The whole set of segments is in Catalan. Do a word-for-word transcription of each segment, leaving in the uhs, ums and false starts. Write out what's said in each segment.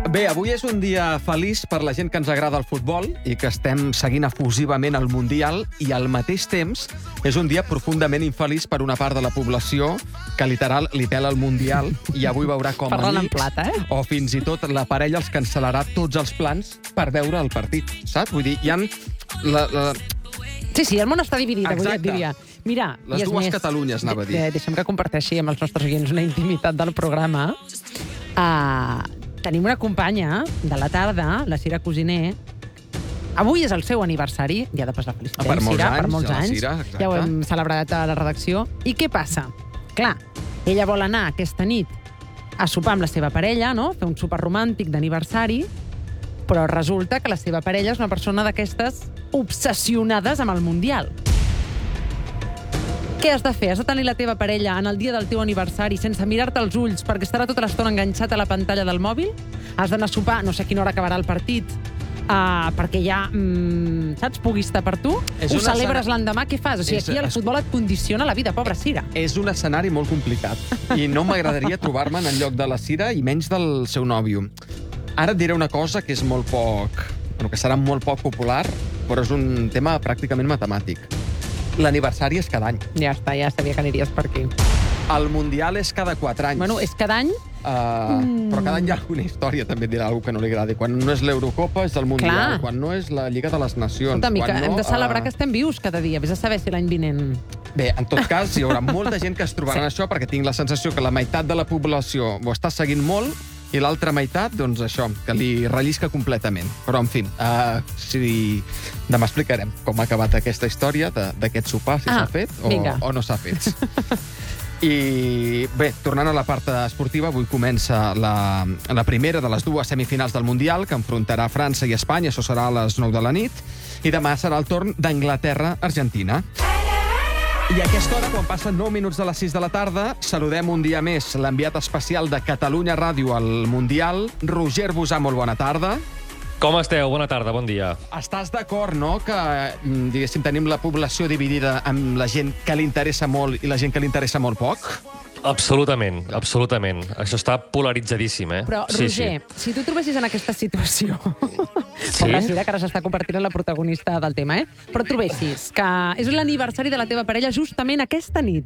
Bé, avui és un dia feliç per la gent que ens agrada el futbol i que estem seguint efusivament el Mundial, i al mateix temps és un dia profundament infeliç per una part de la població que literal li pela el Mundial i avui veurà com Parlant amics en plata, eh? o fins i tot la parella els cancel·larà tots els plans per veure el partit, saps? Vull dir, hi ha... La, la... Sí, sí, el món està dividit, avui Exacte. et diria. Mira, Les i és dues més, Catalunyes, anava a dir. de- Deixa'm que comparteixi amb els nostres oients una intimitat del programa. Uh, tenim una companya de la tarda, la Cira Cosiner. Avui és el seu aniversari, ja de pas la felicitem, Per molts Cira, anys, per molts a la anys. Cira, exacte. Ja ho hem celebrat a la redacció. I què passa? Clar, ella vol anar aquesta nit a sopar amb la seva parella, no? Fer un sopar romàntic d'aniversari, però resulta que la seva parella és una persona d'aquestes obsessionades amb el Mundial. Què has de fer? Has de tenir la teva parella en el dia del teu aniversari sense mirar-te als ulls perquè estarà tota l'estona enganxat a la pantalla del mòbil? Has d'anar a sopar, no sé a quina hora acabarà el partit, uh, perquè ja, mm, saps, puguis estar per tu? És Ho una celebres escena- l'endemà? Què fas? O sigui, És- aquí el futbol et condiciona la vida, pobra Cira. És un escenari molt complicat i no m'agradaria trobar-me en lloc de la Cira i menys del seu nòvio. Ara et diré una cosa que és molt poc... Bueno, que serà molt poc popular, però és un tema pràcticament matemàtic. L'aniversari és cada any. Ja està, ja sabia que aniries per aquí. El Mundial és cada quatre anys. Bueno, és cada any... Uh, Mm. Però cada any hi ha alguna història, també et dirà alguna que no li agradi. Quan no és l'Eurocopa, és el Mundial. Clar. Quan no és la Lliga de les Nacions. Escolta, mica, quan no, hem de celebrar eh, que estem vius cada dia. Vés a saber si l'any vinent... Bé, en tot cas, hi haurà molta gent que es trobarà en això, perquè tinc la sensació que la meitat de la població ho està seguint molt i l'altra meitat, doncs això, que li rellisca completament. Però, en fi, uh, si... demà explicarem com ha acabat aquesta història de- d'aquest sopar, si Ah, s'ha fet o, vinga. o no s'ha fet. I bé, tornant a la part esportiva, avui comença la, la primera de les dues semifinals del Mundial, que enfrontarà França i Espanya. Això serà a les nou de la nit. I demà serà el torn d'Anglaterra-Argentina. I a aquesta hora, quan passen nou minuts de les sis de la tarda, saludem un dia més l'enviat especial de Catalunya Ràdio al Mundial, Roger Bosà. Molt bona tarda. Com esteu? Bona tarda, bon dia. Estàs d'acord, no?, que, mm, diguéssim, tenim la població dividida amb la gent que li interessa molt i la gent que li interessa molt poc? Absolutament, absolutament. Això està polaritzadíssim, eh? Però, sí, Roger, sí. si tu trobessis en aquesta situació... Sí? Pobra Cira, que ara s'està convertint en la protagonista del tema, eh? Però trobessis que és l'aniversari de la teva parella justament aquesta nit.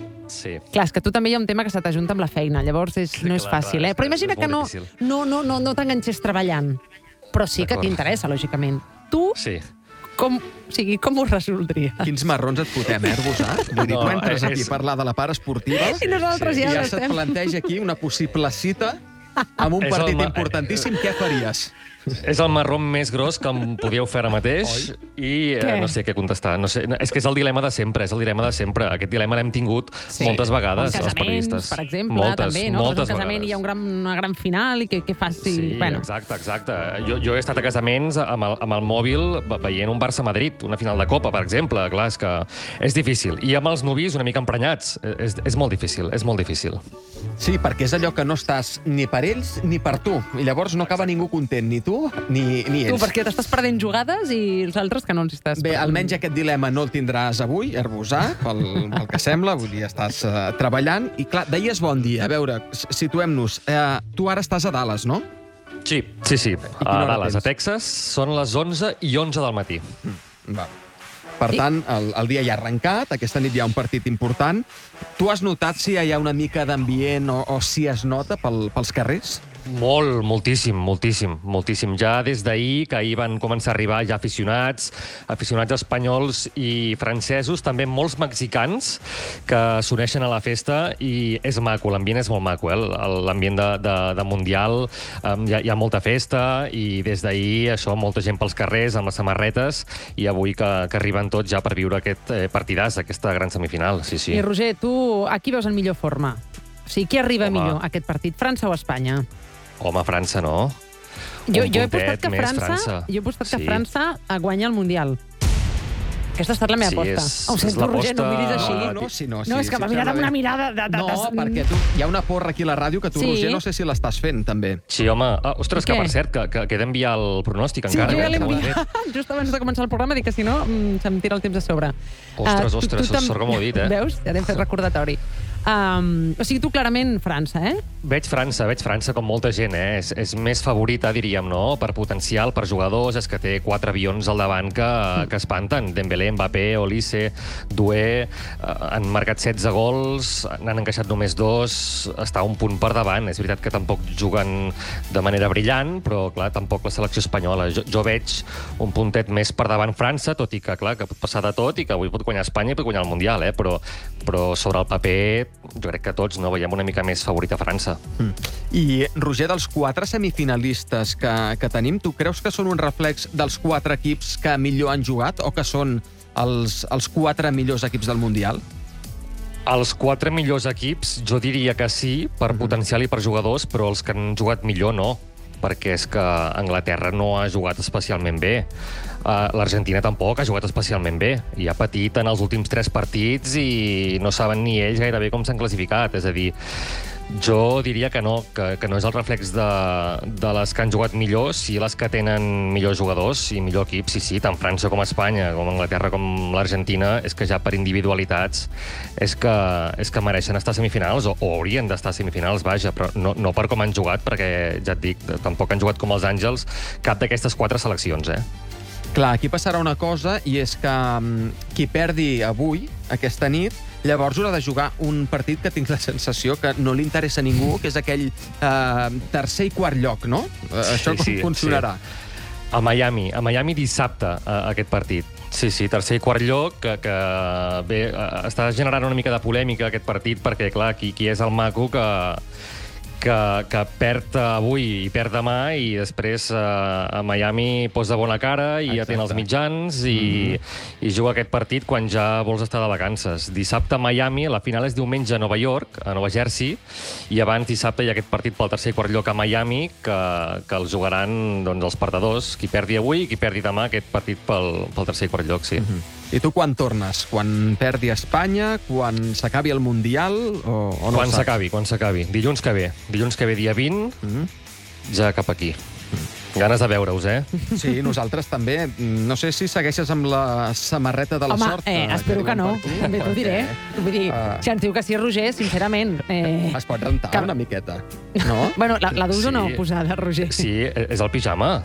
Sí. Clar, és que tu també hi ha un tema que se t'ajunta amb la feina, llavors és, Sí, no és clar, fàcil, clar, eh? Però és- imagina és que no, molt difícil. no, no, no, no t'enganxés treballant. Però sí que D'acord. t'interessa, lògicament. Tu, Sí. com, o sigui, com ho resoldries? Quins marrons et fotem, eh, Bosà? Vull dir, tu No, entres aquí és- a parlar de la part esportiva I nosaltres Sí. i ja, ja ja se't estem... planteja aquí una possible cita amb un És el partit ma- importantíssim. Què faries? És el marró més gros que em podíeu fer ara mateix i Què? eh, no sé què contestar. No sé, és que és el dilema de sempre, és el dilema de sempre. Aquest dilema l'hem tingut Sí. moltes vegades, Un els casament, periodistes. per exemple, moltes, també, no? moltes Vas a un casament vegades. i hi ha un gran, una gran final i què, què fas si... Sí, bueno. exacte, exacte. Jo, jo he estat a casaments amb el, amb el mòbil ve- veient un Barça-Madrid, una final de Copa, per exemple. Clar, és que és difícil. I amb els nuvis una mica emprenyats. És, és molt difícil, és molt difícil. Sí, perquè és allò que no estàs ni per ells ni per tu. I llavors no acaba ningú content, ni tu ni, ni Tu, ells. perquè t'estàs perdent jugades i els altres que no els estàs... Bé, perdent. almenys aquest dilema no el tindràs avui, Herbosà, pel, pel que sembla. Vull dir, estàs uh, treballant. I clar, deies bon dia. A veure, s- situem-nos. Uh, tu ara estàs a Dallas, no? Sí, sí, sí. quina A hora Dallas, tens? a Texas, són les onze i onze del matí. Va. Per tant, el, el dia ja ha arrencat, aquesta nit hi ha un partit important. Tu has notat si hi ha una mica d'ambient o, o si es nota pel, pels carrers? Molt, moltíssim, moltíssim, moltíssim. Ja des d'ahir, que ahir van començar a arribar ja aficionats, aficionats espanyols i francesos, també molts mexicans que s'uneixen a la festa i és maco, l'ambient és molt maco, eh? L'ambient de, de, de Mundial, um, hi, ha, hi ha molta festa i des d'ahir això, molta gent pels carrers amb les samarretes i avui que, que arriben tots ja per viure aquest eh, partidàs, aquesta gran semifinal, sí, sí. I, Roger, tu a qui veus en millor forma? O sigui, qui arriba Home. millor a aquest partit, França o Espanya? Home, França, no? Jo, Un jo he puntet postat que més, França, França. jo he postat que Sí. França guanya el Mundial. Aquesta ha estat la meva Sí, aposta. és- Ho és sento, Roger, no l'aposta- miris així. No, no, sí, no, sí, no, és que sí, m'ha em mirat sembla amb bé. una mirada de... de, No, de... perquè tu, hi ha una porra aquí a la ràdio que tu, Sí. Roger, no sé si l'estàs fent, també. Sí, home. Ah, ostres, que Què? per cert, que, que, que he d'enviar el pronòstic Sí, encara. jo ja que l'he no ho he enviat fet. just abans de començar el programa, dic que si no mm, se'm tira el temps a sobre. Ostres, Ah, tu- ostres, tu tam- sort com ho he dit, eh? Veus? Ja t'hem fet recordatori. Um, o sigui, tu clarament França, eh? Veig França, veig França com molta gent, eh? És, és més favorita, diríem, no? Per potencial, per jugadors, és que té quatre avions al davant que, que espanten. Dembélé, Mbappé, Olise, Doué, eh, han marcat setze gols, n'han encaixat només dos, està un punt per davant. És veritat que tampoc juguen de manera brillant, però, clar, tampoc la selecció espanyola. Jo, jo veig un puntet més per davant França, tot i que, clar, que pot passar de tot i que avui pot guanyar Espanya i pot guanyar el Mundial, eh? Però, però sobre el paper, jo crec que tots no veiem una mica més favorita França. Mm. I, Roger, dels quatre semifinalistes que, que tenim, tu creus que són un reflex dels quatre equips que millor han jugat o que són els, els quatre millors equips del Mundial? Els quatre millors equips, jo diria que sí, per mm-hmm. potencial i per jugadors, però els que han jugat millor no, perquè és que Anglaterra no ha jugat especialment bé. Uh, L'Argentina tampoc ha jugat especialment bé i ha patit en els últims tres partits i no saben ni ells gairebé com s'han classificat. És a dir, jo diria que no, que, que no és el reflex de, de les que han jugat millor, sí les que tenen millors jugadors i millor equip, sí, sí, tant França com Espanya, com Anglaterra com l'Argentina, és que ja per individualitats és que, és que mereixen estar a semifinals, o, o haurien d'estar a semifinals, vaja, però no, no per com han jugat, perquè ja et dic, tampoc han jugat com els Àngels cap d'aquestes quatre seleccions, eh? Clar, aquí passarà una cosa, i és que um, qui perdi avui, aquesta nit, llavors haurà de jugar un partit que tinc la sensació que no li interessa a ningú, que és aquell uh, tercer i quart lloc, no? Uh, això sí, com sí, funcionarà? Sí. A Miami, a Miami dissabte, uh, aquest partit. Sí, sí, tercer i quart lloc, que, que bé, uh, està generant una mica de polèmica aquest partit, perquè, clar, qui, qui és el maco que... Que, que perd avui i perd demà i després eh, a Miami posa bona cara i Exacte. atén els mitjans i, mm-hmm. i juga aquest partit quan ja vols estar de vacances. Dissabte a Miami, la final és diumenge a Nova York, a Nova Jersey, i abans dissabte hi ha aquest partit pel tercer i quart lloc a Miami que, que el jugaran doncs, els perdedors, qui perdi avui i qui perdi demà aquest partit pel, pel tercer i quart lloc, sí. Mm-hmm. I tu quan tornes? Quan perdi Espanya? Quan s'acabi el Mundial? O, o no quan s'acabi, quan s'acabi. Dilluns que ve. Dilluns que ve, dia vint, mm-hmm. ja cap aquí. Mm. Ganes de veure-us, eh? Sí, nosaltres també. No sé si segueixes amb la samarreta de la Home, sort. Home, eh, espero que, que no. També t'ho diré. Vull dir, uh, si ens diu que sí, Roger, sincerament... Eh, es pot rentar que... una miqueta, no? Bueno, la, la dus sí. o no, posada, Roger? Sí, és el pijama.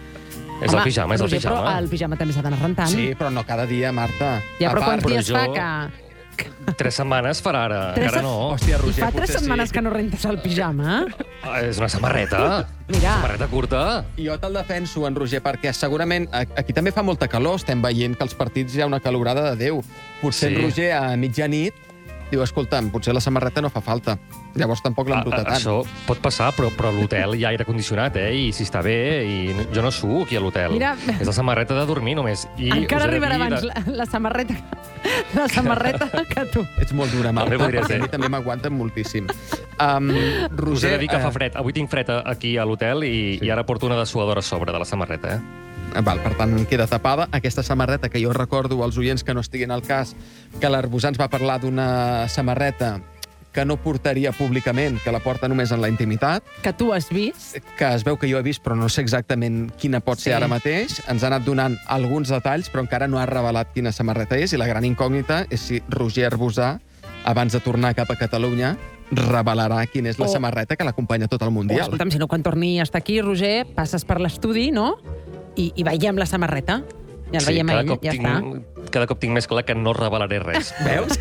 És Home, el pijama, és Roger, el pijama. Però el pijama també s'ha d'anar rentant. Sí, però no cada dia, Marta. Ja, però quants dies jo... fa que... Tres setmanes farà ara, tres encara no. Hòstia, Roger, I fa tres setmanes sí. que no rentes el pijama? Ah, és una samarreta. Mira. Samarreta curta. Jo te'l defenso, en Roger, perquè segurament aquí també fa molta calor, estem veient que als partits hi ha una calorada de Déu. Potser Sí. en Roger a mitjanit diu, escolta'm, potser la samarreta no fa falta. Llavors tampoc l'embruta tant. Això pot passar, però, però a l'hotel hi ha aire condicionat, eh? I si està bé, i jo no suo aquí a l'hotel. Mira. És la samarreta de dormir, només. I encara us he de arribarà dir abans de... la, la samarreta la samarreta que tu. Ets molt dura, Marta. També podria ser. A mi també m'aguanten moltíssim. Um, Roger, Us he de dir que eh, fa fred. Avui tinc fred aquí a l'hotel i, Sí. i ara porto una dessuadora a sobre de la samarreta, eh? Val, per tant, queda tapada. Aquesta samarreta, que jo recordo als oients que no estiguin al cas, que l'Arbusà ens va parlar d'una samarreta que no portaria públicament, que la porta només en la intimitat, Que tu has vist. que es veu que jo he vist, però no sé exactament quina pot ser Sí. ara mateix. Ens ha anat donant alguns detalls, però encara no ha revelat quina samarreta és, i la gran incògnita és si Roger Arbusà, abans de tornar cap a Catalunya, revelarà quina és la O- samarreta que l'acompanya tot el O, Mundial. escolta'm, si no, quan torni a estar aquí, Roger, passes per l'estudi, no? I, i veiem la samarreta. Ja el Sí, veiem a cada ell, cop ja tinc, està. cada cop tinc més clar que no revelaré res. Veus?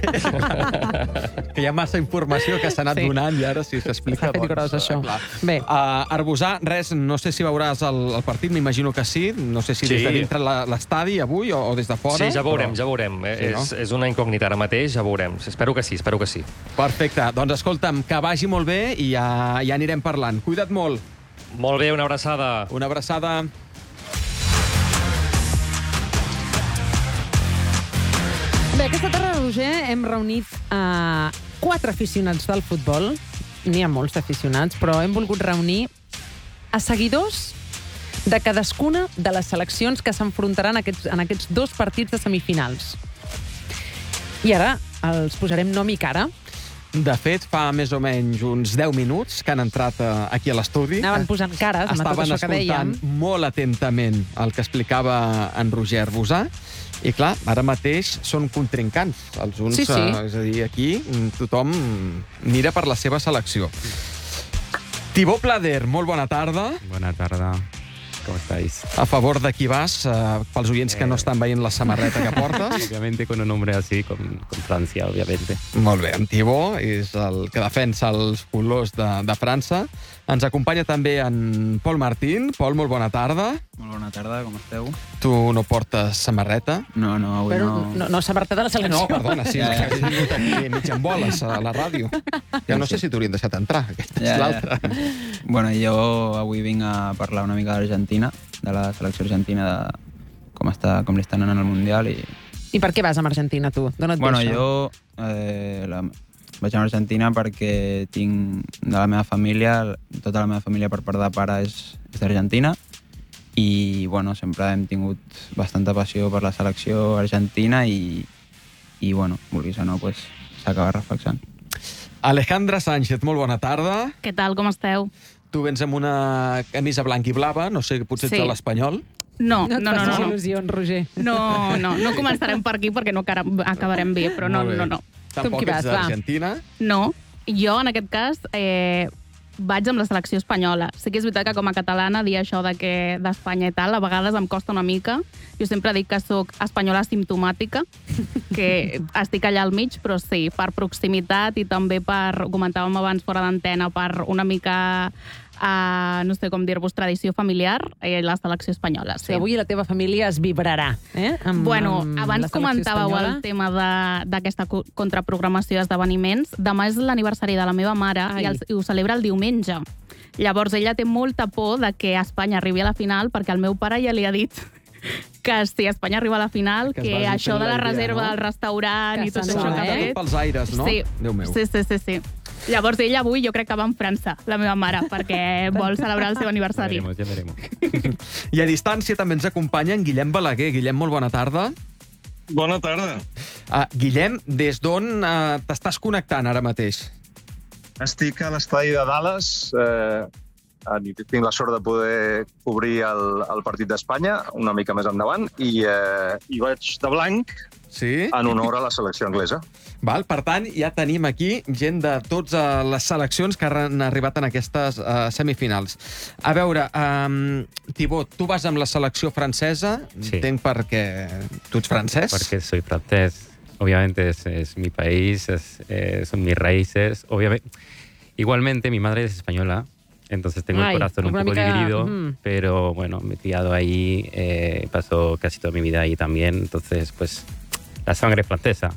Que hi ha massa informació que s'ha anat Sí. donant i ara si s'explica... S'ha fet gros, això. Clar. Bé. Uh, Arbusà, res, no sé si veuràs el, el partit, m'imagino que sí. No sé si Sí. des de dintre la- l'estadi avui o, o des de fora. Sí, ja veurem, però... ja veurem. Eh, Sí, no? és, és una incògnita ara mateix, ja veurem. Espero que sí, espero que sí. Perfecte. Doncs escolta'm, que vagi molt bé i ja, ja anirem parlant. Cuida't molt. Molt bé, una abraçada. Una abraçada. Bé, aquesta tarda, Roger, hem reunit uh, quatre aficionats del futbol. N'hi ha molts d'aficionats, però hem volgut reunir a seguidors de cadascuna de les seleccions que s'enfrontaran aquests, en aquests dos partits de semifinals. I ara els posarem nom i cara. De fet, fa més o menys uns deu minuts que han entrat eh, aquí a l'estudi. Anaven posant cares amb tot Estaven això que dèiem. escoltant molt atentament el que explicava en Roger Bosà. I clar, ara mateix són contrincants. Els uns, Sí, sí. Eh, és a dir, aquí tothom mira per la seva selecció. Thibaut Plader, molt bona tarda. Buena tarde. ¿Cómo estáis? A favor de qui vas, eh, pels oients que no estan veient la samarreta que portes. Obviamente con un nombre así, con, con Francia, obviamente. Molt bé, en Thibaut és el que defensa els colors de, de França. Ens acompanya també en Pol Martín. Pol, molt bona tarda. Molt bona tarda, com esteu? Tu no portes samarreta? No, no, avui Però no... no, no s'ha apartat de la selecció. No, perdona, sí, Ja, ja. has vingut aquí mig en boles a la ràdio. Ja no sé si t'haurien deixat entrar, aquesta és Ja, ja. l'altra. Bueno, jo avui vinc a parlar una mica d'Argentina, de la selecció argentina, de com, està, com li estan anant al Mundial. I... I per què vas amb Argentina, tu? D'on et Bueno, ve això? jo eh, la... vaig a Argentina perquè tinc de la meva família, tota la meva família per part de pare és, és d'Argentina, i bueno, sempre hem tingut bastanta passió per la selecció argentina i, i bueno, vulguis o no, pues, s'acaba reflexant. Alejandra Sánchez, molt bona tarda. Què tal, com esteu? Tu vens amb una camisa blanca i blava, no sé, potser ets Sí. de l'Espanyol. No, No et no, no, facis no. no. il·lusions, Roger. No, no, no començarem per aquí perquè no cara- acabarem bé, però no, Molt bé. no, no. Tampoc qui vas, ets va? d'Argentina. No, jo en aquest cas eh, vaig amb la selecció espanyola. Sí que és veritat que com a catalana dir això de que d'Espanya i tal, a vegades em costa una mica. Jo sempre dic que sóc espanyola asimptomàtica, que estic allà al mig, però sí, per proximitat i també per, ho comentàvem abans fora d'antena, per una mica, uh, no sé com dir-vos, tradició familiar, eh, la selecció espanyola. Sí. Avui la teva família es vibrarà, eh? Amb, Bueno, amb la abans selecció comentàveu espanyola. el tema de- d'aquesta co- contraprogramació d'esdeveniments. Demà és l'aniversari de la meva mare Ai. i, el, i ho celebra el diumenge. Llavors, ella té molta por de que Espanya arribi a la final, perquè el meu pare ja li ha dit que si Espanya arriba a la final, Que que, es vagi això fent de la la idea, reserva no? del restaurant Que i tot se'n això va, que eh? ha fet... Pels aires, no? Sí. Déu meu. Sí, sí, sí, sí. Llavors, ella avui jo crec que va amb França, la meva mare, perquè vol celebrar el seu Ya aniversari. veremos, ya veremos. I a distància també ens acompanya en Guillem Balaguer. Guillem, molt bona tarda. Bona tarda. Uh, Guillem, des d'on uh, t'estàs connectant ara mateix? Estic a l'estadi de Dallas. Eh, tinc la sort de poder cobrir el, el partit d'Espanya una mica més endavant i, eh, i vaig de blanc Sí? en honor a la selecció anglesa. Val, per tant, ja tenim aquí gent de totes uh, les seleccions que han arribat en aquestes uh, semifinals. A veure, um, Thibaut, tu vas amb la selecció francesa, Sí. entenc perquè tu ets francès. Porque soy francés. Obviamente es, es mi país, es, eh, son mis raíces. Obviamente, igualmente mi madre es española, entonces tengo Ay, el corazón un una poco mica- dividido, mm. pero bueno, me he criado ahí, eh, pasó casi toda mi vida ahí también, entonces pues la sangre es francesa.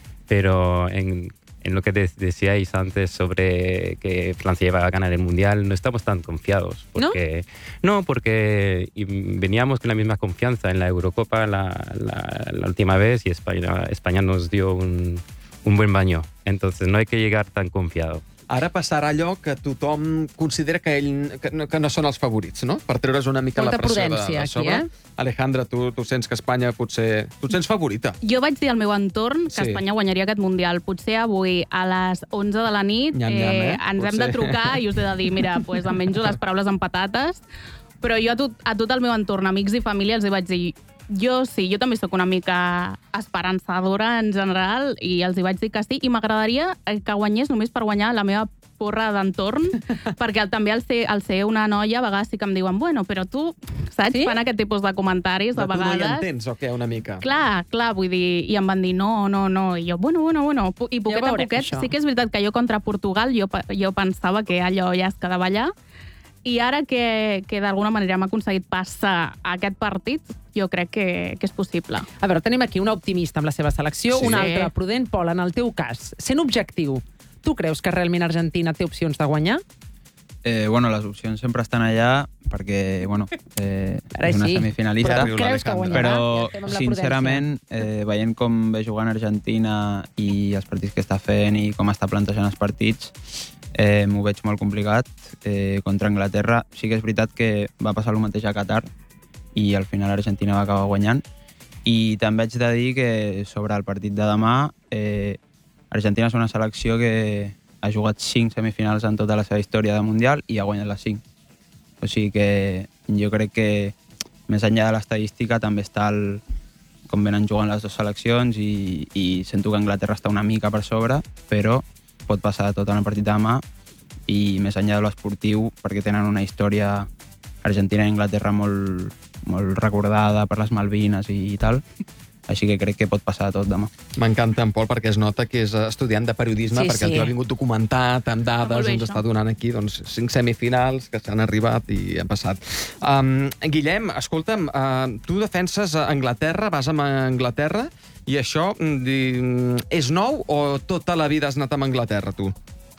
Pero en, en lo que de- decíais antes sobre que Francia iba a ganar el Mundial, no estamos tan confiados. Porque, ¿No? porque y veníamos con la misma confianza en la Eurocopa la, la, la última vez y España, España nos dio un, un buen baño. Entonces no hay que llegar tan confiado. Ara passarà allò que tothom considera que, ell, que, no, que no són els favorits, no? Per treure's una mica Molta la pressió de, prudència, de aquí, sobre. eh? Alejandra, tu, tu sents que Espanya potser... Tu et sents favorita? Jo vaig dir al meu entorn que Sí. Espanya guanyaria aquest Mundial. Potser avui a les onze de la nit Nyam, nyam, eh? ens hem Potser. de trucar i us he de dir, mira, pues em menjo les paraules amb patates, però jo a tot, a tot el meu entorn, amics i família, els hi vaig dir jo sí, jo també sóc una mica esperançadora en general i els hi vaig dir que sí, i m'agradaria que guanyés només per guanyar la meva porra d'entorn, perquè el, també al ser, al ser una noia, a vegades sí que em diuen bueno, però tu, saps? Sí? Fan aquest tipus de comentaris, De a tu no hi vegades. entens, o què, una mica? Clar, clar, vull dir, i em van dir no, no, no, i jo, bueno, bueno, bueno, pu- i poquet Ja a veurem, poquet, això. sí que és veritat que jo contra Portugal jo, pe- jo pensava que allò ja es quedava allà, i ara que, que d'alguna manera hem aconseguit passar a aquest partit, jo crec que, que és possible. A veure, tenim aquí una optimista amb la seva selecció, Sí. una altra prudent. Pol, en el teu cas, sent objectiu, tu creus que realment Argentina té opcions de guanyar? Eh, bueno, les opcions sempre estan allà perquè, bueno, eh, Ara és una sí. semifinalista. Però Creus que guanyarà? Però, Ja estem amb la sincerament, eh, veient com ve jugant Argentina i els partits que està fent i com està plantejant els partits, eh, m'ho veig molt complicat. Eh, contra Anglaterra sí que és veritat que va passar el mateix a Qatar i al final Argentina va acabar guanyant. I també haig de dir que sobre el partit de demà, eh, Argentina és una selecció que ha jugat cinc semifinals en tota la seva història de Mundial i ha guanyat les cinc. O sigui que jo crec que més enllà de l'estadística també està el, com venen jugant les dues seleccions i, i sento que Anglaterra està una mica per sobre, però pot passar tot en el partit de demà i més enllà de l'esportiu, perquè tenen una història Argentina i Anglaterra molt, molt recordada per les Malvines i, i tal, així que crec que pot passar tot demà. M'encanta en Pol perquè es nota que és estudiant de periodisme, Sí, perquè sí. el tio ha vingut documentat amb Ah, molt dades, bé, ens això. està donant aquí doncs, cinc semifinals que s'han arribat i han passat. Um, Guillem, escolta'm, uh, tu defenses a Anglaterra, vas amb Anglaterra, i això mm, és nou o tota la vida has anat amb Anglaterra, tu?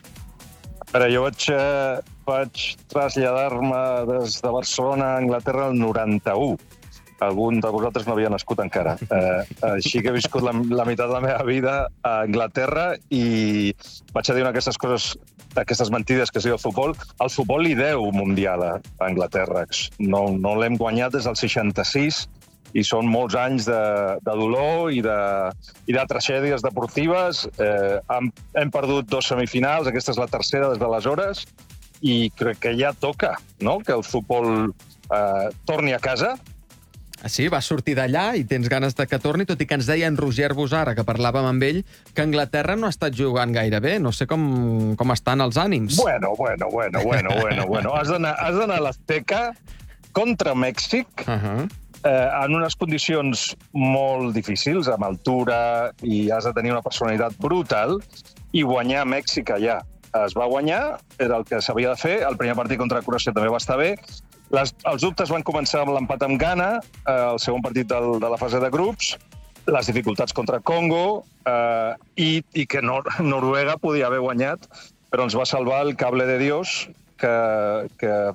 Però jo vaig, eh, vaig traslladar-me des de Barcelona a Anglaterra el noranta-u. Algun de vosaltres no havia nascut encara. Eh, així que he viscut la, la meitat de la meva vida a Anglaterra i vaig a dir una d'aquestes coses, d'aquestes mentides que es diu el futbol. El futbol li deu mundial a Anglaterra. No, no l'hem guanyat des del seixanta-sis i són molts anys de, de dolor i de, i de tragèdies deportives. Eh, hem, hem perdut dos semifinals, aquesta és la tercera des d'aleshores, i crec que ja toca, no?, que el futbol eh, torni a casa. Ah, sí, vas sortir d'allà i tens ganes de que torni, tot i que ens deia en Roger Bosara, que parlàvem amb ell, que Anglaterra no ha estat jugant gaire bé. No sé com, com estan els ànims. Bueno, bueno, bueno, bueno, bueno, bueno. Has d'anar has d'anar a l'Azteca contra Mèxic, Uh -huh. eh, en unes condicions molt difícils, amb altura, i has de tenir una personalitat brutal, i guanyar Mèxic allà. Es va guanyar, era el que s'havia de fer, el primer partit contra Croàcia també va estar bé. Les, els dubtes van començar amb l'empat amb Ghana, eh, el segon partit del, de la fase de grups, les dificultats contra Congo, eh, i, i que Nor Noruega podia haver guanyat, però ens va salvar el cable de Dios, que, que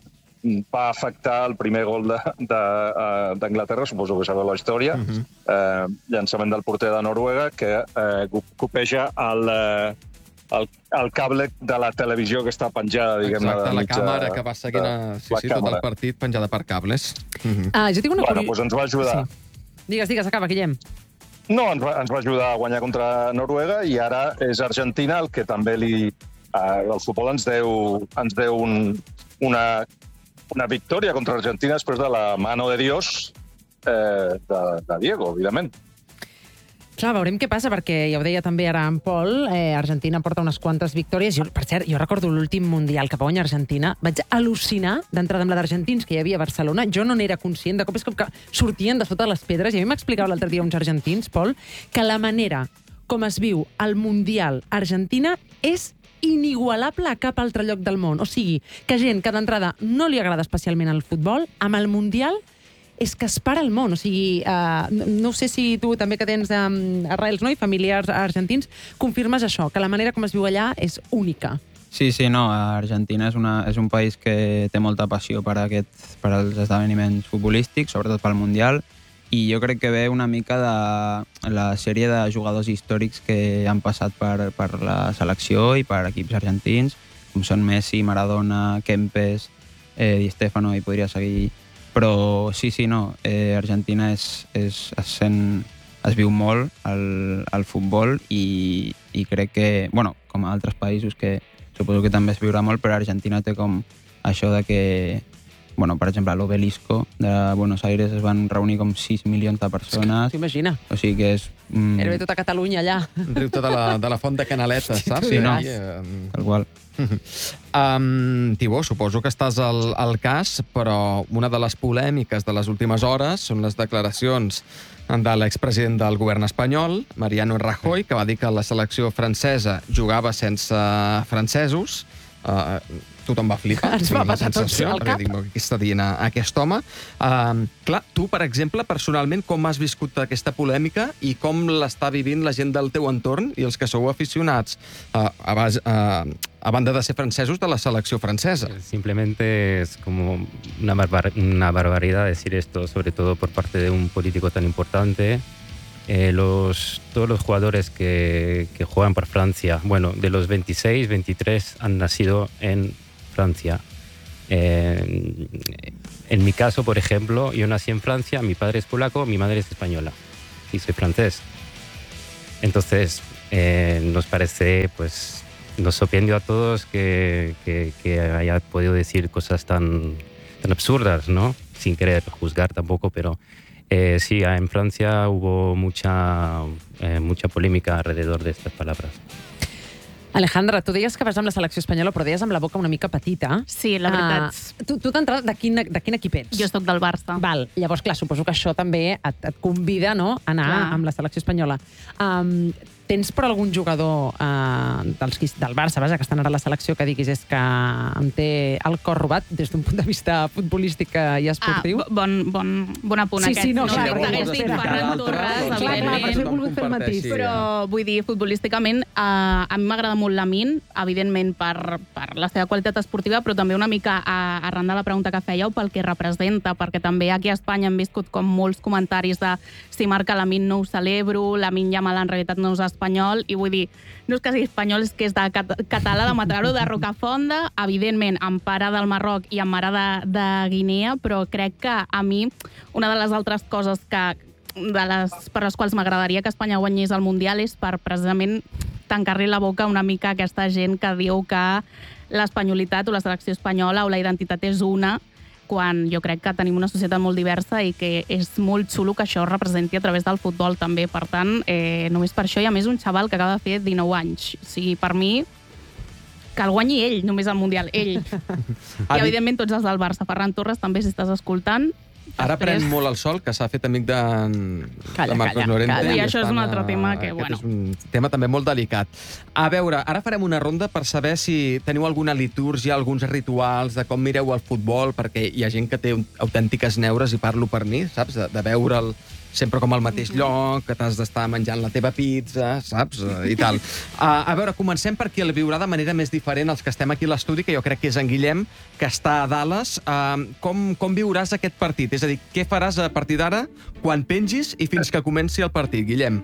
va afectar el primer gol d'Anglaterra, suposo que sabeu la història, uh -huh. eh, llançament del porter de Noruega, que eh, copeja el... Eh, El, el cable de la televisió que està penjada, diguem-ne. Exacte, la mitja, càmera que va seguint a, sí, sí, tot el partit penjada per cables. Uh -huh. Ah, jo tinc una Bueno, curi- doncs ens va ajudar. Sí. Digues, digues, acaba, Guillem. No, ens va, ens va ajudar a guanyar contra Noruega i ara és Argentina el que també li... Eh, el futbol ens deu, ens deu un, una, una victòria contra Argentina després de la mano de Dios eh, de, de Diego, evidentment. Clar, veurem què passa, perquè ja ho deia també ara en Pol, eh, Argentina porta unes quantes victòries. Jo, per cert, jo recordo l'últim Mundial que va guanyar Argentina, vaig al·lucinar d'entrada amb la d'argentins que hi havia a Barcelona. Jo no n'era conscient, de cop és com que sortien de sota les pedres, i a mi m'explicava l'altre dia uns argentins, Pol, que la manera com es viu el Mundial Argentina és inigualable a cap altre lloc del món. O sigui, que gent que d'entrada no li agrada especialment el futbol, amb el Mundial és que es para el món. O sigui, uh, no sé si tu també que tens um, arrels, no?, i familiars argentins, confirmes això, que la manera com es viu allà és única. Sí, sí, no, Argentina és, una, és un país que té molta passió per, aquest, per als esdeveniments futbolístics, sobretot pel Mundial, i jo crec que ve una mica de la sèrie de jugadors històrics que han passat per, per la selecció i per equips argentins, com són Messi, Maradona, Kempes, eh, Di Stefano, i podria seguir. Però sí, sí, no, eh, Argentina és, és, es, sent, es viu molt el, el futbol i, i crec que, bueno, com a altres països que suposo que també es viurà molt, però Argentina té com això de que, bueno, per exemple, a l'Obelisco de Buenos Aires es van reunir com sis milions de persones. T'imagina. O sigui que és... Mm, Era bé tota Catalunya allà. Riu tota la, de la font de Canaleta, saps? Sí, no? I, eh, tal qual. Um, Tibó, suposo que estàs al, al cas, però una de les polèmiques de les últimes hores són les declaracions de l'expresident del govern espanyol, Mariano Rajoy, que va dir que la selecció francesa jugava sense francesos. Uh, tothom va flipar. Ens va tinc la passar tot sensació, al cap. perquè dic, què està dient a, a aquest home? Uh, clar, tu, per exemple, personalment, com has viscut aquesta polèmica i com l'està vivint la gent del teu entorn i els que sou aficionats, uh, a, base, uh, a banda de ser francesos, de la selecció francesa? Simplemente es como una, barbar una barbaridad decir esto, sobre todo por parte de un político tan importante. Eh, los, todos los jugadores que, que juegan por Francia, bueno, de los veintiséis, veintitrés han nacido en Francia. Eh, en mi caso, por ejemplo, yo nací en Francia, mi padre es polaco, mi madre es española y soy francés. Entonces, eh, nos parece, pues, nos sorprendió a todos que, que, que haya podido decir cosas tan, tan absurdas, ¿no? Sin querer juzgar tampoco, pero eh, sí, en Francia hubo mucha, eh, mucha polémica alrededor de estas palabras. Alejandra, tu deies que vas amb la selecció espanyola, però deies amb la boca una mica petita. Sí, la veritat. Uh, tu tu d'entrada, de, quin, de quin equip ets? Jo soc del Barça. Val, llavors, clar, suposo que això també et, et convida, no?, a anar Clar. amb la selecció espanyola. Um, tens per algun jugador uh, dels, del Barça, vaja, que estan ara a la selecció, que diguis és que em té el cor robat des d'un punt de vista futbolístic i esportiu? Ah, bon, bon, bon apunt Sí, aquest. sí, no, clar, no, perquè t'hagués dit espera. Ferran Torres, Clar, clar, evidentment. per això he volgut fer el matís. Però, vull dir, futbolísticament, eh, a mi m'agrada molt Lamine, evidentment per, per la seva qualitat esportiva, però també una mica a, arran de la pregunta que fèieu pel que representa, perquè també aquí a Espanya hem viscut com molts comentaris de si marca Lamine no ho celebro, Lamine Yamal en realitat no és espanyol, i vull dir, no és que sigui espanyol, és que és de cat català de Mataró, de Rocafonda, evidentment, amb pare del Marroc i amb mare de, de Guinea, però crec que a mi una de les altres coses que de les, per les quals m'agradaria que Espanya guanyés el Mundial és per precisament tancar-li la boca una mica a aquesta gent que diu que l'espanyolitat o la selecció espanyola o la identitat és una, quan jo crec que tenim una societat molt diversa i que és molt xulo que això es representi a través del futbol també. Per tant, eh, només per això, i a més un xaval que acaba de fer dinou anys. O sigui, per mi, que el guanyi ell, només el Mundial, ell. I, evidentment, tots els del Barça. Ferran Torres, també, si estàs escoltant. Ara Després... pren molt el sol, que s'ha fet amic de, Calla, de Marcos calla, Llorente. calla. I i això és estan un altre a- tema que, aquest bueno. és un tema també molt delicat. A veure, ara farem una ronda per saber si teniu alguna litúrgia, alguns rituals de com mireu el futbol, perquè hi ha gent que té autèntiques neures, i parlo per mi, saps? De, de veure'l sempre com al mateix lloc, que t'has d'estar menjant la teva pizza, saps? I tal. Uh, a veure, comencem per qui el viurà de manera més diferent, els que estem aquí a l'estudi, que jo crec que és en Guillem, que està a Dallas. Uh, com, com viuràs aquest partit? És a dir, què faràs a partir d'ara quan pengis i fins que comenci el partit, Guillem?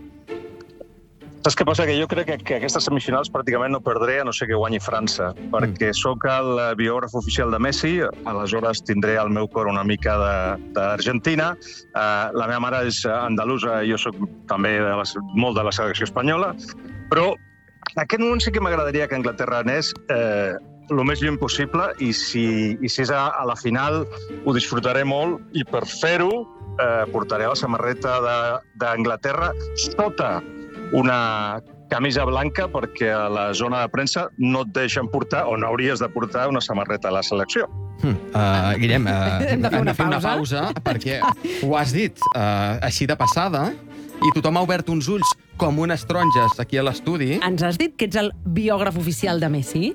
Saps què passa? Que jo crec que, que aquestes semifinals pràcticament no perdré, a no ser que guanyi França, perquè sóc el biògraf oficial de Messi, aleshores tindré al meu cor una mica d'Argentina. Uh, la meva mare és andalusa, jo sóc també de la, molt de la selecció espanyola, però en aquest moment sí que m'agradaria que Anglaterra anés eh, el més lluny possible, i si, i si és a, a la final ho disfrutaré molt, i per fer-ho eh, portaré la samarreta d'Anglaterra sota una camisa blanca, perquè a la zona de premsa no et deixen portar, o no hauries de portar, una samarreta a la selecció. Hmm. Uh, Guillem, uh, Hem de fer una una pausa, perquè ho has dit uh, així de passada, i tothom ha obert uns ulls com unes taronges aquí a l'estudi. Ens has dit que ets el biògraf oficial de Messi?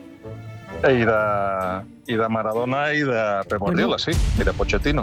I de, i de Maradona i de Pep Guardiola, sí, i de Pochettino.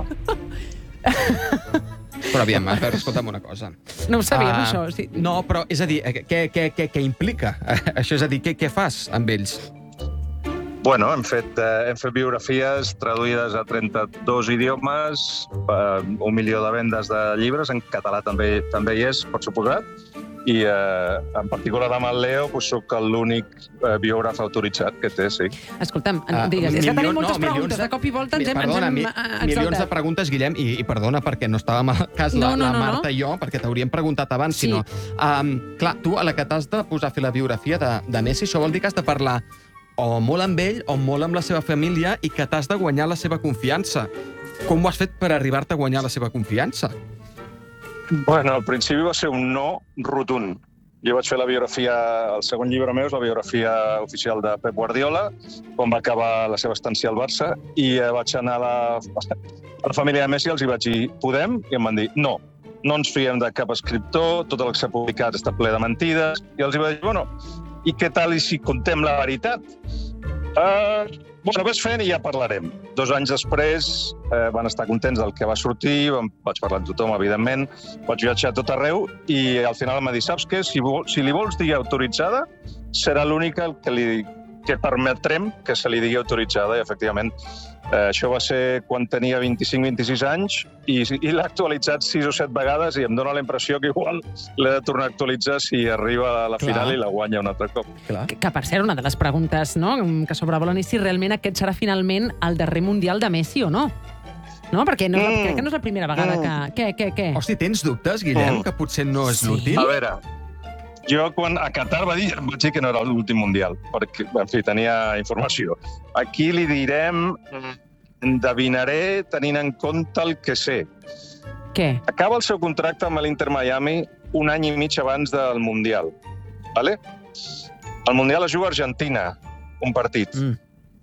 Però aviam, a veure, escolta'm una cosa. No ho sabíem, Ah, això. Sí. No, però, és a dir, què, què, què, què implica? Això és a dir, què, què fas amb ells? Bueno, hem fet, eh, hem fet biografies traduïdes a trenta-dos idiomes, eh, un milió de vendes de llibres, en català també també hi és, per suposat, i eh, en particular amb el Leo doncs, soc l'únic eh, biògraf autoritzat que té, sí. Escolta'm, Ah, digues, és que milions- tenim moltes no, milions preguntes, de cop i volta ens hem, Perdona, ens mi, hem eh, milions de exaltat. preguntes, Guillem, i, i perdona perquè no estàvem al cas No, la, no, la no, Marta no. i jo, perquè t'hauríem preguntat abans, Sí. si no. Um, clar, tu, a la que t'has de posar a fer la biografia de, de Messi, això vol dir que has de parlar o molt amb ell o molt amb la seva família, i que t'has de guanyar la seva confiança. Com ho has fet per arribar-te a guanyar la seva confiança? Bueno, al principi va ser un no rotund. Jo vaig fer la biografia, el segon llibre meu és la biografia oficial de Pep Guardiola, quan va acabar la seva estància al Barça, i eh, vaig anar a la, a la família de Messi, els hi vaig dir, podem? I em van dir, no, no ens fiem de cap escriptor, tot el que s'ha publicat està ple de mentides, i els hi vaig dir, bueno, i què tal i si contem la veritat? Uh, bueno, ves fent i ja parlarem. Dos anys després eh, van estar contents del que va sortir, vam, vaig parlar amb tothom, evidentment, vaig viatjar a tot arreu, i al final em va dir, saps què? Si, vol, si li vols dir autoritzada, serà l'única que, li, que permetrem que se li digui autoritzada, i efectivament eh, això va ser quan tenia vint-i-cinc vint-i-sis anys, i, i l'ha actualitzat sis o set vegades, i em dóna la impressió que igual l'he de tornar a actualitzar si arriba a la Clar. final i la guanya un altre cop. Clar. Que, que, per cert, una de les preguntes, no?, que sobrevolen és si realment aquest serà finalment el darrer Mundial de Messi o no. No? Perquè no, Mm. crec que no és la primera vegada que... Què, què, què? Hosti, tens dubtes, Guillem, Mm. que potser no és Sí. l'últim? A veure, Jo, quan a Qatar va dir, vaig dir que no era l'últim Mundial, perquè, en fi, tenia informació. Aquí li direm, endevinaré tenint en compte el que sé. Què? Acaba el seu contracte amb l'Inter Miami un any i mig abans del Mundial. Vale? El Mundial es juga a Argentina, un partit. Mm.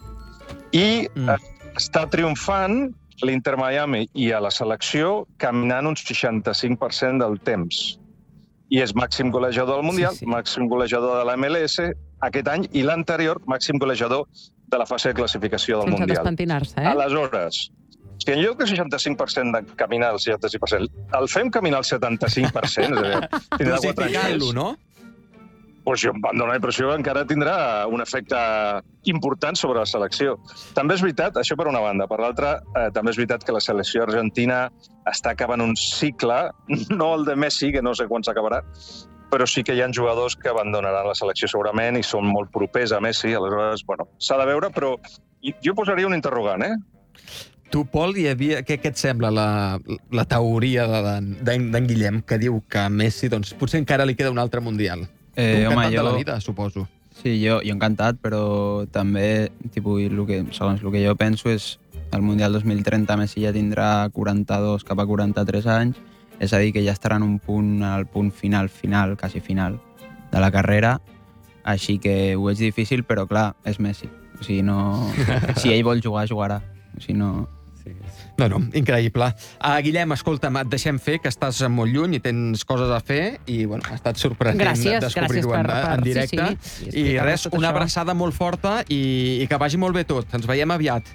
I Mm. eh, està triomfant l'Inter Miami i a la selecció caminant un seixanta-cinc per cent del temps. I és màxim golejador del Mundial, Sí, sí. màxim golejador de la M L S aquest any i l'anterior màxim golejador de la fase de classificació del Sense Mundial. despentinar-se, eh? Aleshores, si en lloc del seixanta-cinc per cent de caminar el seixanta-cinc per cent, el fem caminar el setanta-cinc per cent, és a dir, tindrà quatre anys Dosificant-lo, més, no? doncs jo em van donar la impressió que encara tindrà un efecte important sobre la selecció. També és veritat, això per una banda. Per l'altra, eh, també és veritat que la selecció argentina està acabant un cicle, no el de Messi, que no sé quan s'acabarà, però sí que hi ha jugadors que abandonaran la selecció segurament i són molt propers a Messi. Aleshores, bueno, s'ha de veure, però jo posaria un interrogant, eh? Tu, Pol, hi havia... Què, què et sembla la, la teoria d'en de, Guillem, que diu que a Messi doncs, potser encara li queda un altre Mundial? Eh, un home, cantant jo... de la vida, suposo. Sí, jo, jo encantat, però també, tipus, el que, segons el que jo penso, és el Mundial dos mil trenta Messi ja tindrà quaranta-dos cap a quaranta-tres anys, és a dir, que ja estarà en un punt, al punt final, final, quasi final, de la carrera, així que ho és difícil, però clar, és Messi. O sigui, no... Si ell vol jugar, jugarà. O sigui, no... Sí, sí. No, no, increïble. Uh, Guillem, escolta'm, et deixem fer, que estàs molt lluny i tens coses a fer i, bueno, ha estat sorprenent Gràcies, descobrir-ho gràcies en, per- per- en directe. sí, sí, i I explicar-nos res, tot una això. abraçada molt forta i, i que vagi molt bé tot. Ens veiem aviat.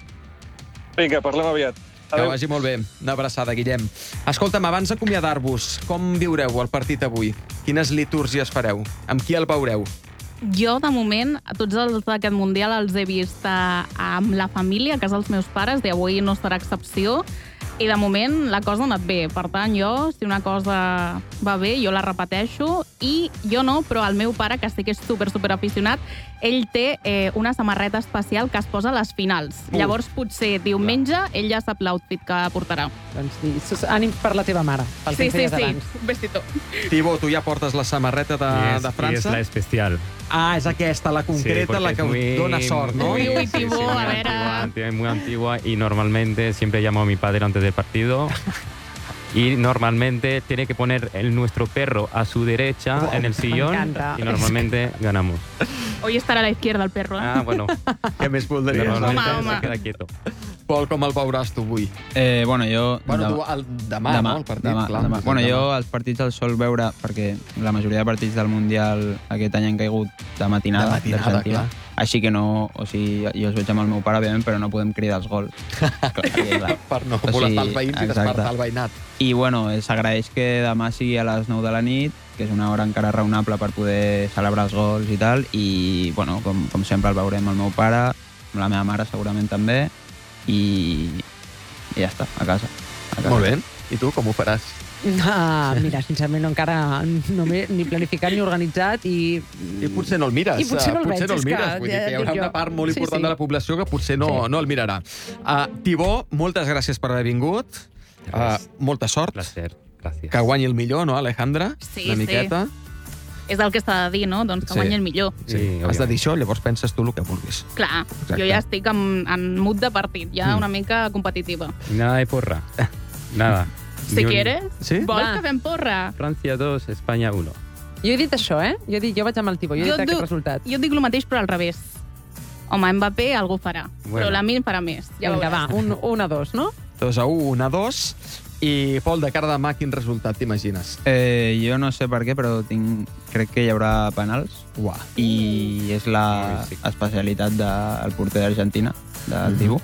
Vinga, parlem aviat. Que vagi molt bé. Una abraçada, Guillem. Escolta'm, abans d'acomiadar-vos, com viureu el partit avui? Quines litúrgies fareu? Amb qui el veureu? Jo, de moment, tots els d'aquest Mundial els he vist eh, amb la família, a casa dels meus pares, i avui no serà excepció. I, de moment, la cosa ha anat bé. Per tant, jo, si una cosa va bé, jo la repeteixo. I jo no, però el meu pare, que sí que és super, super aficionat, ell té eh, una samarreta especial que es posa a les finals. Uh. Llavors, potser diumenge, ell ja sap l'outfit que portarà. Doncs sí, sus- ànims per la teva mare, pel Sí, que sí, feies sí. abans. Un besito. Tibo, tu ja portes la samarreta de, Y es, de y es França? la especial. Ah, és aquesta, la concreta, porque la es que muy- us dona sort, no? Uy, uy, Sí, sí, Tibó, sí, a muy ver, antigua, ah. antigua, muy antigua, y normalmente siempre llamo a mi padre antes del partido. Y normalmente tiene que poner el, nuestro perro a su derecha en el sillón encanta. y normalmente ganamos. Hoy estarà a la izquierda el perro, eh? Ah, bueno, Què més voldries? normalmente Home, home. se queda quieto. Pol, com el veuràs tu avui? Eh, bueno, jo... Bueno, demà- tu, el, demà, demà, no, el partit? demà, clar. demà. Bueno, jo els partits els sol veure perquè la majoria de partits del Mundial aquest any han caigut de matinada, De matinada, d'Argentina. clar. Així que no... O sigui, jo els veig amb el meu pare, òbviament, però no podem cridar els gols. Clar, clar. Per no O sigui, molestar els veïns i exacte. despertar el veïnat. I, bueno, eh, s'agraeix que demà sigui a les nou de la nit, que és una hora encara raonable per poder celebrar els gols i tal, i, bueno, com, com sempre el veurem amb el meu pare, amb la meva mare segurament també, i, i ja està, a casa. A casa. Molt bé. I tu, com ho faràs? Ah, mira, sincerament no, encara no m'he ni planificat ni organitzat i... I potser no el mires. I potser no el potser veig, no el és mires. que Vull dir ja que hi haurà dic jo. una part molt Sí, important sí. de la població que potser no, Sí. no el mirarà. Uh, Tibó, moltes gràcies per haver vingut. Uh, molta sort. Placer, gracias. Que guanyi el millor, no, Alejandra? Sí, Una sí. miqueta. És el que s'ha de dir, no? Doncs que Sí. guanyi el millor. Sí, Sí, has de òbviament. dir això, llavors penses tu el que vulguis. Clar, Exacte. jo ja estic en, en mood de partit, ja Mm. una mica competitiva. Y nada de porra. Nada. Si Ni un- quieres, Sí? vols Va. que fem porra? Francia dos, España uno. Jo he dit això, eh? Jo, he dit, jo vaig amb el Tibó, jo he dit Jo aquest du- resultat. Jo et dic el mateix, però al revés. Home, Mbappé algú farà, Bueno. però la mi en farà més. Ja Vinga, veuràs. va, un, un a dos, no? dos a un, un a dos. I, Pol, de cara a demà, quin resultat t'imagines? Eh, jo no sé per què, però tinc, crec que hi haurà penals. Uah. I és la Ui, sí. especialitat del porter d'Argentina, del Mhm. Tibú.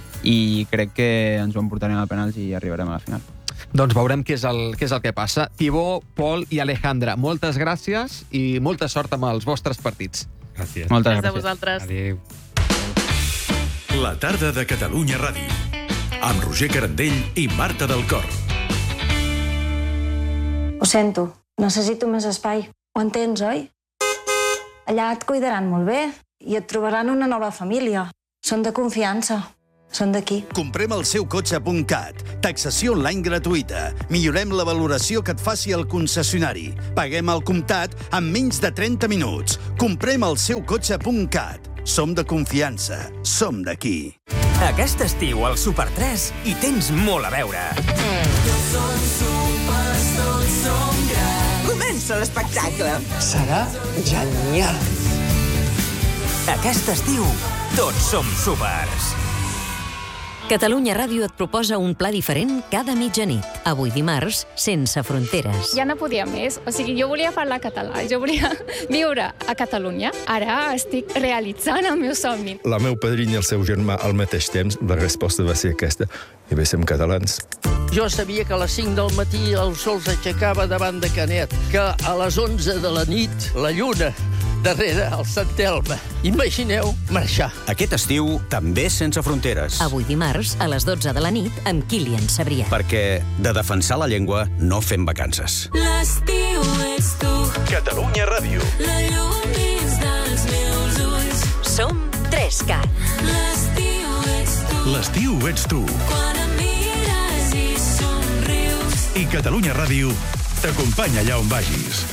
I crec que ens ho emportarem a penals i arribarem a la final. Doncs veurem què és el, què és el que passa. Tibó, Pol i Alejandra, moltes gràcies i molta sort amb els vostres partits. Gracias. Moltes Gràcies a gràcies. vosaltres. Adéu. La tarda de Catalunya Ràdio, amb Roger Carandell i Marta del Cor. Ho sento, necessito més espai. Ho entens, oi? Allà et cuidaran molt bé i et trobaran una nova família. Són de confiança. Són d'aquí. Comprem el seu cotxe punt cat. Taxació online gratuïta. Millorem la valoració que et faci el concessionari. Paguem al comptat en menys de trenta minuts. Comprem el seu cotxe punt cat. Som de confiança. Som d'aquí. Aquest estiu al Super tres hi tens molt a veure. Tots som supers, tots som grans. Comença l'espectacle. Serà genial. Aquest estiu, tots som supers. Catalunya Ràdio et proposa un pla diferent cada mitjanit. Avui dimarts, Sense fronteres. Ja no podia més. O sigui, jo volia parlar català, jo volia viure a Catalunya. Ara estic realitzant el meu somni. La meu padrina i el seu germà al mateix temps, la resposta va ser aquesta. I bé, som catalans. Jo sabia que a les cinc del matí el sol s'aixecava davant de Canet, que a les onze de la nit la lluna darrere el Sant Elm. Imagineu marxar. Aquest estiu, també Sense fronteres. Avui dimarts, a les dotze de la nit, amb Kilian Sabrià. Perquè de defensar la llengua no fem vacances. L'estiu ets tu. Catalunya Ràdio. La llum dins dels meus ulls. Som tres cat. L'estiu ets tu. L'estiu ets tu. Quan em mires i somrius. I Catalunya Ràdio t'acompanya allà on vagis.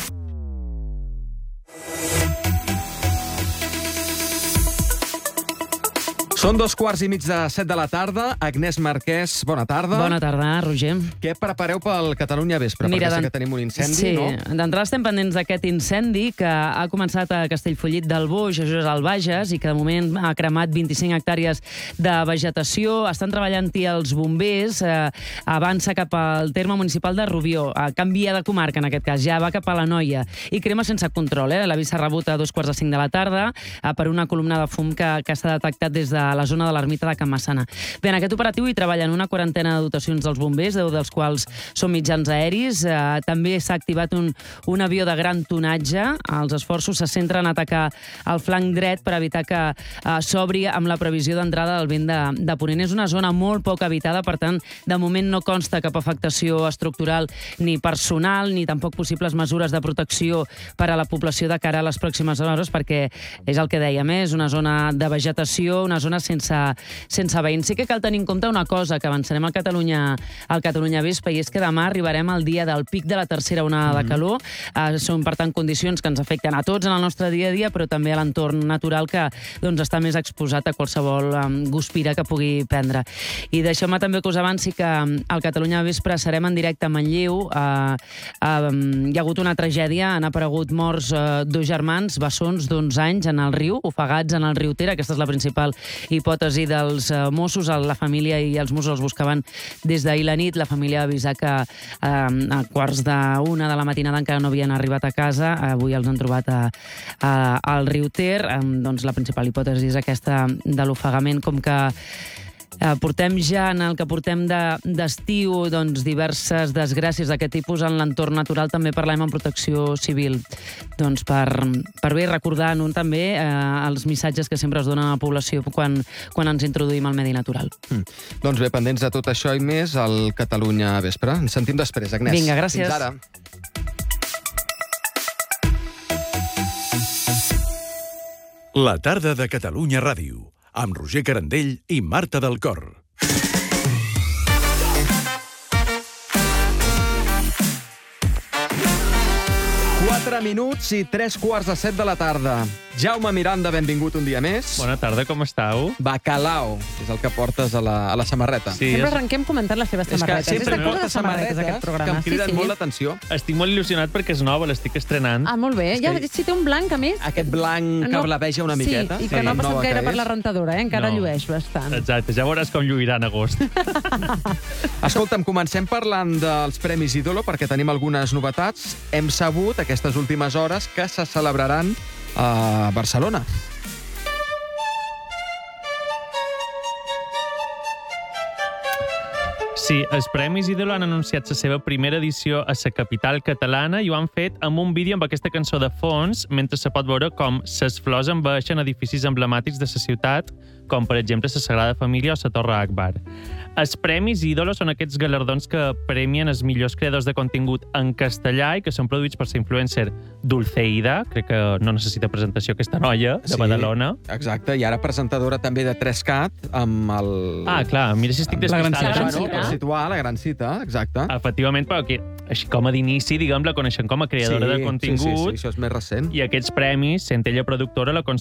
Són dos quarts i mig de set de la tarda. Agnès Marquès, bona tarda. Bona tarda, Roger. Què prepareu pel Catalunya Vespre? Mira, perquè sé que tenim un incendi, sí, no? Sí, d'entrada estem pendents d'aquest incendi que ha començat a Castellfollit del Boix, a Jos al Bages, i que de moment ha cremat vint-i-cinc hectàrees de vegetació. Estan treballant-hi els bombers, eh, avança cap al terme municipal de Rubió, eh, canvia de comarca en aquest cas, ja va cap a la Noia, i crema sense control. Eh? L'avís s'ha rebut a dos quarts de cinc de la tarda eh, per una columna de fum que, que s'ha detectat des de a la zona de l'ermita de Can Massana. Bé, en aquest operatiu hi treballen una quarantena de dotacions dels bombers, deu dels quals són mitjans aeris. Eh, també s'ha activat un, un avió de gran tonatge. Els esforços se centren a atacar el flanc dret per evitar que eh, s'obri amb la previsió d'entrada del vent de, de ponent. És una zona molt poc habitada, per tant, de moment no consta cap afectació estructural ni personal, ni tampoc possibles mesures de protecció per a la població de cara a les pròximes hores, perquè és el que dèiem, eh? És una zona de vegetació, una zona sense sense veïns. Sí que cal tenir en compte una cosa, que avançarem al Catalunya, al Catalunya Vespre, i és que demà arribarem al dia del pic de la tercera onada de calor. Uh, són, per tant, condicions que ens afecten a tots en el nostre dia a dia, però també a l'entorn natural que doncs, està més exposat a qualsevol um, guspira que pugui prendre. I deixeu-me també que us avanci que al Catalunya Vespre serem en directe a Manlleu. Uh, uh, hi ha hagut una tragèdia, han aparegut morts uh, dos germans, bessons d'onze anys en el riu, ofegats en el riu Ter. Aquesta és la principal hipòtesi dels uh, Mossos. La família i els Mossos els buscaven des d'ahir la nit. La família va avisar que uh, a quarts d'una de la matinada encara no havien arribat a casa. Avui els han trobat a, a, al riu Ter. Um, doncs la principal hipòtesi és aquesta de l'ofegament, com que Uh, portem ja, en el que portem d'estiu, de, doncs, diverses desgràcies d'aquest tipus en l'entorn natural. També parlem en protecció civil, doncs, per, per bé recordar no, també uh, els missatges que sempre es donen a la població quan, quan ens introduïm al medi natural. Mm. Doncs bé, pendents de tot això i més, al Catalunya Vespre. Ens sentim després, Agnès. Vinga, gràcies. Fins ara. La tarda de Catalunya Ràdio, amb Roger Carandell i Marta del Cor. Quatre minuts i tres quarts de set de la tarda. Jaume Miranda, benvingut un dia més. Bona tarda, com estàu? Bacalao, és el que portes a la, a la samarreta. Sí, sempre és... arrenquem comentant les seves samarretes. És que sempre portes samarretes, aquest programa. Que em criden sí, sí. molt l'atenció. Estic molt il·lusionat perquè és nova, l'estic estrenant. Ah, molt bé. Ja, si té un blanc, a més... Aquest blanc que blaveja una miqueta. Sí, i que sí. no ha passat gaire per la rentadora, eh? Encara no. llueix bastant. Exacte, ja veuràs com lluirà en agost. Escolta'm, comencem parlant dels Premis Ídolo, perquè tenim algunes novetats. Hem sabut, aquestes últimes hores, que se celebraran a Barcelona. Sí, els Premis Ídolo han anunciat la seva primera edició a la capital catalana i ho han fet amb un vídeo amb aquesta cançó de fons, mentre se pot veure com ses flors envaeixen edificis emblemàtics de la ciutat com per exemple la Sagrada Família o la Torre Akbar. Els Premis Ídolo són aquests galardons que premien els millors creadors de contingut en castellà i que són produïts per la influencer Dulceida, crec que no necessita presentació aquesta noia, de Sí, Badalona. Exacte, i ara presentadora també de tres cat amb el... Ah, clar, mira si estic La gran despistada. cita, no? Per situar la gran cita, exacte. Efectivament, però que, així com a d'inici, diguem, la coneixem com a creadora Sí, de contingut. sí, sí, sí, això és més recent. I aquests premis, sent ella productora, la